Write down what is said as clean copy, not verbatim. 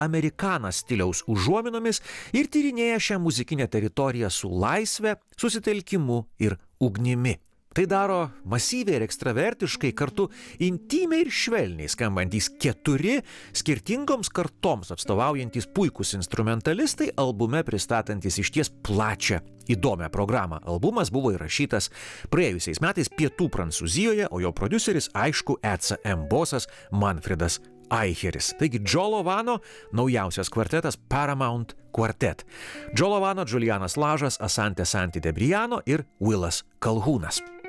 amerikana stiliaus užuominomis ir tyrinėja šią muzikinę teritoriją su laisve, susitelkimu ir ugnimi. Tai daro masyviai ir ekstravertiškai, kartu intymiai ir švelniai skambantys 4 skirtingoms kartoms atstovaujantys puikūs instrumentalistai, albume pristatantys išties plačią, įdomią programą. Albumas buvo įrašytas praėjusiais metais Pietų Prancūzijoje, o jo prodiuseris, aišku, ECM bosas Manfredas Aicheris. Taigi Joe Lovano naujausias kvartetas Paramount Quartet. Joe Lovano, Julianas Lažas, Asante Santi de Briano ir Willas Calhounas.